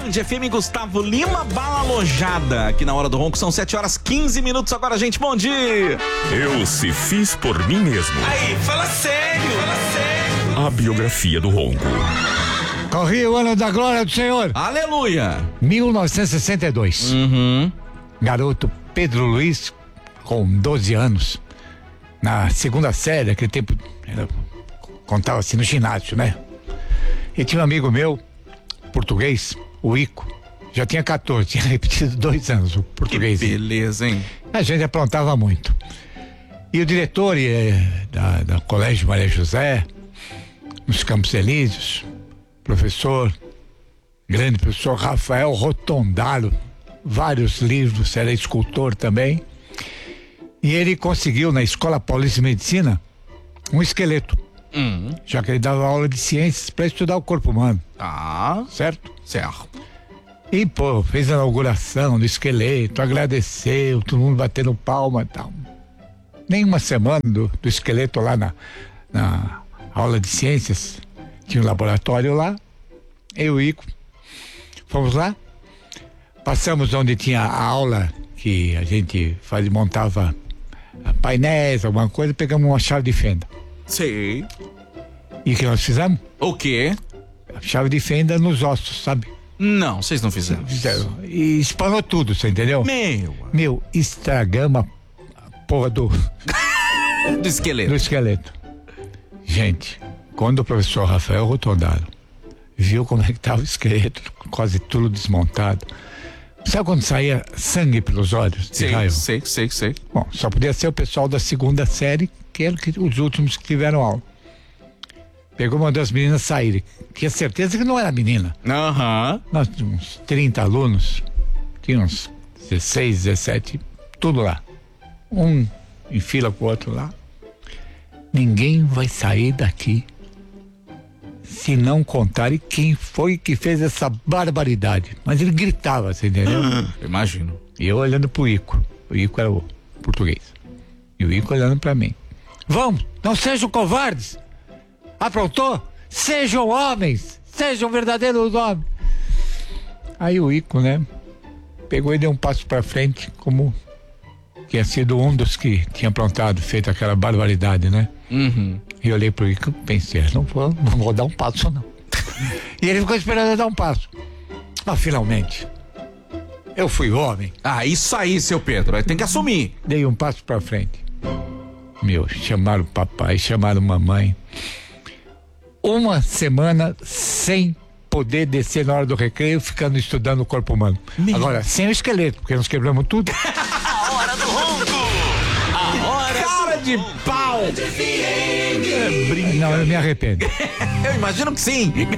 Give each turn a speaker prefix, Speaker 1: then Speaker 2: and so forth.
Speaker 1: Band FM, Gustavo Lima, Bala Alojada. Aqui na Hora do Ronco, são 7h15 agora, gente, bom dia.
Speaker 2: Eu se fiz por mim mesmo.
Speaker 1: Aí, fala sério.
Speaker 2: A biografia do Ronco.
Speaker 3: Corria o ano da glória do Senhor.
Speaker 1: Aleluia.
Speaker 3: 1962. Garoto Pedro Luiz, com 12 anos, na segunda série, aquele tempo, contava assim no ginásio, né? E tinha um amigo meu, português, o Ico, já tinha 14, tinha repetido 2 anos o português.
Speaker 1: Que beleza, hein?
Speaker 3: A gente aprontava muito. E o diretor da Colégio Maria José, nos Campos Elíseos, grande professor Rafael Rotondaro, vários livros, era escultor também. E ele conseguiu na Escola Paulista de Medicina um esqueleto. Já que ele dava aula de ciências para estudar o corpo humano. Certo?
Speaker 1: Certo.
Speaker 3: E, fez a inauguração do esqueleto, agradeceu, todo mundo batendo palma e tal. Nem uma semana do esqueleto lá na aula de ciências, tinha um laboratório lá, eu e o Ico fomos lá, passamos onde tinha a aula que a gente montava painéis, alguma coisa, pegamos uma chave de fenda.
Speaker 1: Sei.
Speaker 3: E o que nós fizemos?
Speaker 1: O quê?
Speaker 3: A chave de fenda nos ossos, sabe?
Speaker 1: Não, vocês não fizeram.
Speaker 3: E espanou tudo, você entendeu? Meu, estragamos a porra do esqueleto. Gente, quando o professor Rafael Rotondaro viu como é que estava o esqueleto, quase tudo desmontado, sabe quando saía sangue pelos olhos?
Speaker 1: Sei.
Speaker 3: Bom, só podia ser o pessoal da segunda série, que eram os últimos que tiveram aula. Pegou uma das meninas saírem. Tinha certeza que não era menina. Nós tínhamos uns 30 alunos, tinha uns 16, 17, tudo lá. Um em fila com o outro lá. Ninguém vai sair daqui se não contarem quem foi que fez essa barbaridade. Mas ele gritava, você entendeu?
Speaker 1: Imagino.
Speaker 3: E eu olhando pro Ico. O Ico era o português. E o Ico olhando pra mim. Vamos, não sejam covardes. Aprontou? Sejam homens. Sejam verdadeiros homens. Aí o Ico, né? Pegou e deu um passo pra frente, como tinha sido um dos que tinha aprontado, feito aquela barbaridade, né? E eu olhei pro Ico e pensei, não vou dar um passo não. E ele ficou esperando eu dar um passo. Mas finalmente, eu fui homem.
Speaker 1: Isso aí, seu Pedro, tem que assumir.
Speaker 3: Dei um passo pra frente. Meu, chamaram o papai, chamaram a mamãe. Uma semana sem poder descer na hora do recreio, ficando estudando o corpo humano. Agora, sem o esqueleto, porque nós quebramos tudo.
Speaker 4: A Hora do Ronco. A Hora
Speaker 1: Cara de pau!
Speaker 3: Não, eu me arrependo.
Speaker 1: Eu imagino que sim.